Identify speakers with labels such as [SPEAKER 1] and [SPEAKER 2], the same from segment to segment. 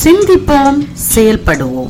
[SPEAKER 1] சிந்திப்போம், செயல்படுவோம்.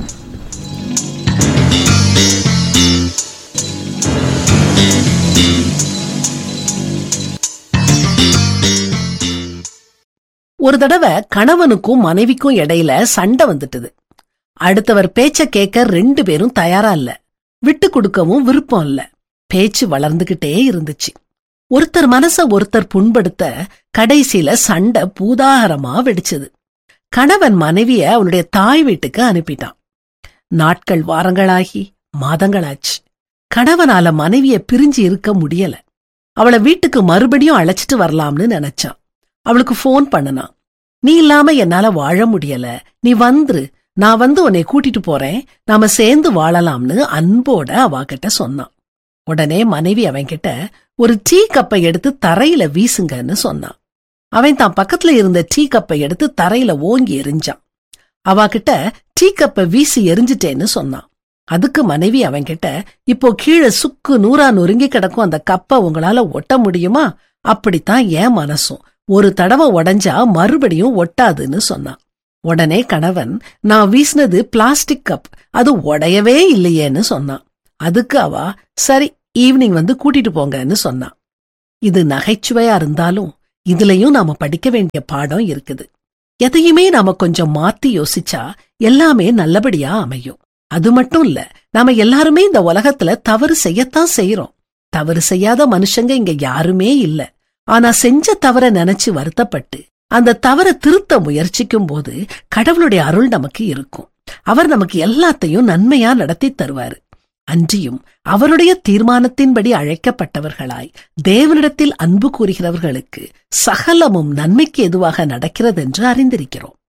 [SPEAKER 2] ஒரு தடவை கணவனுக்கும் மனைவிக்கும் இடையில சண்டை வந்துட்டுது. அடுத்தவர் பேச்ச கேட்க 2 பேரும் தயாரா இல்ல, விட்டு கொடுக்கவும் விருப்பம் இல்ல. பேச்சு வளர்ந்துகிட்டே இருந்துச்சு. ஒருத்தர் மனச ஒருத்தர் புண்படுத்த கடைசியில சண்டை பூதாகரமா வெடிச்சது. கணவன் மனைவிய அவளுடைய தாய் வீட்டுக்கு அனுப்பிட்டான். நாட்கள் வாரங்களாகி மாதங்களாச்சு. கணவனால மனைவிய பிரிஞ்சு இருக்க முடியல. அவளை வீட்டுக்கு மறுபடியும் அழைச்சிட்டு வரலாம்னு நினைச்சான். அவளுக்கு போன் பண்ணுனான். நீ இல்லாம என்னால வாழ முடியல, நீ வந்துரு, நான் வந்து உன்னை கூட்டிட்டு போறேன், நாம சேர்ந்து வாழலாம்னு அன்போட அவாகிட்ட சொன்னான். உடனே மனைவி அவன்கிட்ட ஒரு டீ கப்பை எடுத்து தரையில வீசுங்கன்னு சொன்னான். அவன் தான் பக்கத்துல இருந்த டீ கப்பை எடுத்து தரையில ஓங்கி எரிஞ்சான். அவாகிட்ட டீ கப்பை வீசி எரிஞ்சிட்டேன்னு சொன்னான். அதுக்கு மனைவி அவன்கிட்ட, இப்போ கீழே சுக்கு நூறா நொறுங்கி கிடக்கும் அந்த கப்பை உங்களால ஒட்ட முடியுமா? அப்படித்தான் என் மனசும், ஒரு தடவை உடைஞ்சா மறுபடியும் ஒட்டாதுன்னு சொன்னான். உடனே கணவன், நான் வீசினது பிளாஸ்டிக் கப், அது உடையவே இல்லையேன்னு சொன்னான். அதுக்கு அவா, சரி ஈவினிங் வந்து கூட்டிட்டு போங்கன்னு சொன்னான். இது நகைச்சுவையா இருந்தாலும் இதுலயும் நாம படிக்க வேண்டிய பாடம் இருக்குது. எதையுமே நாம கொஞ்சம் மாத்தி யோசிச்சா எல்லாமே நல்லபடியா அமையும். அது மட்டும் இல்ல, நாம எல்லாருமே இந்த உலகத்துல தவறு செய்யத்தான் செய்யறோம். தவறு செய்யாத மனுஷங்க இங்க யாருமே இல்ல. ஆனா செஞ்ச தவற நினைச்சு வருத்தப்பட்டு அந்த தவற திருத்த முயற்சிக்கும் போது கடவுளுடைய அருள் நமக்கு இருக்கும். அவர் நமக்கு எல்லாத்தையும் நன்மையா நடத்தி தருவாரு. அன்றியும் அவருடைய தீர்மானத்தின்படி அழைக்கப்பட்டவர்களாய் தேவனிடத்தில் அன்பு கூறுகிறவர்களுக்கு சகலமும் நன்மைக்கு எதுவாக நடக்கிறது என்று அறிந்திருக்கிறோம்.